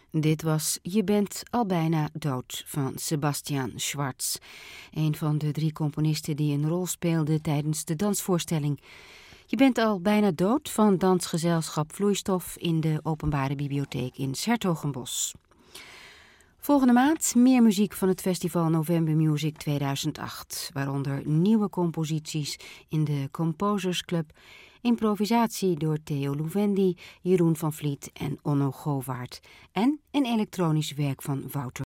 Dit was Je bent al bijna dood van Sebastian Schwartz. Een van de 3 componisten die een rol speelden tijdens de dansvoorstelling. Je bent al bijna dood van dansgezelschap Vloeistof in de Openbare Bibliotheek in 's-Hertogenbosch. Volgende maand meer muziek van het festival November Music 2008. Waaronder nieuwe composities in de Composers Club, improvisatie door Theo Louvendi, Jeroen van Vliet en Onno Govaert en een elektronisch werk van Wouter